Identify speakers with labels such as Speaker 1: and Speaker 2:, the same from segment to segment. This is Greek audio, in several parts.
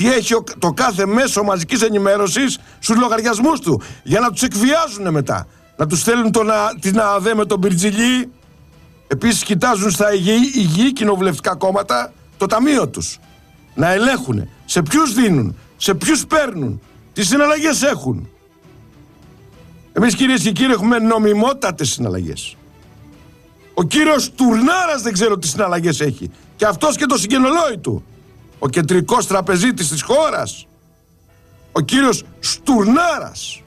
Speaker 1: έχει το κάθε μέσο μαζικής ενημέρωσης στους λογαριασμούς του, για να τους εκβιάζουν μετά. Να τους στέλνουν την ΑΔΕ με τον Μπυρτζιλί. Επίσης κοιτάζουν στα υγιή κοινοβουλευτικά κόμματα το ταμείο τους. Να ελέγχουν σε ποιους δίνουν, σε ποιους παίρνουν, τι συναλλαγές έχουν. Εμείς, κυρίες και κύριοι, έχουμε νομιμότατες συναλλαγές. Ο κύριος Τουρνάρας δεν ξέρω τι συναλλαγές έχει. Και αυτός και το συγγενολόι του. Ο κεντρικός τραπεζίτης της χώρας. Ο κύριος Στουρνάρας.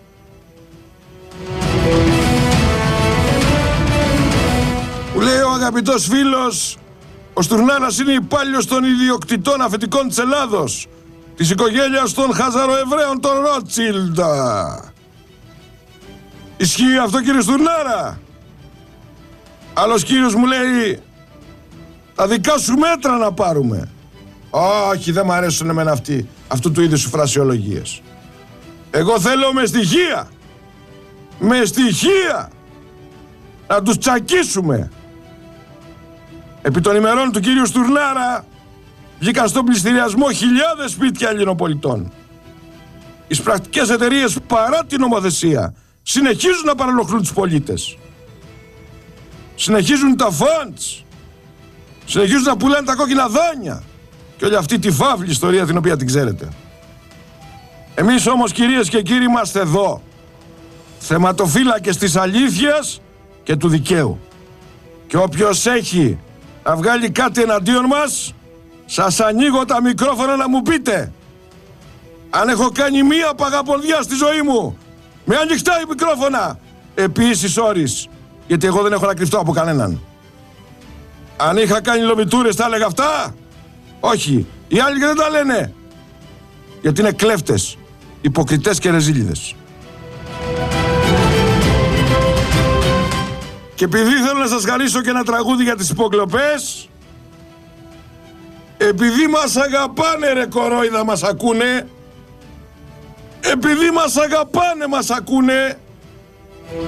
Speaker 1: Μου λέει ο αγαπητός φίλος, ο Στουρνάρας είναι υπάλληλος των ιδιοκτητών αφεντικών της Ελλάδος, της οικογένειας των Χαζαροεβραίων των Ρότσιλντα. Ισχύει αυτό, κύριε Στουρνάρα? Άλλος κύριος μου λέει, τα δικά σου μέτρα να πάρουμε. Όχι, δεν μ' αρέσουν εμένα αυτού του είδους φρασιολογίες. Εγώ θέλω με στοιχεία. Με στοιχεία. Να τους τσακίσουμε. Επί των ημερών του κύριου Στουρνάρα βγήκαν στον πληστηριασμό χιλιάδες σπίτια Ελληνοπολιτών. Οι πρακτικές εταιρείες, παρά την νομοθεσία, συνεχίζουν να παρανοχλούν τους πολίτες. Συνεχίζουν τα funds. Συνεχίζουν να πουλάνε τα κόκκινα δάνεια. Και όλη αυτή τη φαύλη ιστορία την οποία την ξέρετε. Εμείς όμως, κυρίες και κύριοι, είμαστε εδώ. Θεματοφύλακες της αλήθειας και του δικαίου. Και όποιος έχει να βγάλει κάτι εναντίον μας, σας ανοίγω τα μικρόφωνα να μου πείτε. Αν έχω κάνει μία παγαπονδιά στη ζωή μου, με ανοιχτά μικρόφωνα, επί ίσης όρης, γιατί εγώ δεν έχω να κρυφτώ από κανέναν. Αν είχα κάνει λοβιτούρες, τα έλεγα αυτά? Όχι. Οι άλλοι δεν τα λένε. Γιατί είναι κλέφτες, υποκριτές και ρεζίλιδες. Και επειδή θέλω να σας χαρίσω και ένα τραγούδι για τις υποκλοπές, επειδή μας αγαπάνε, ρε κορόιδα, μας ακούνε, επειδή μας αγαπάνε, μας ακούνε,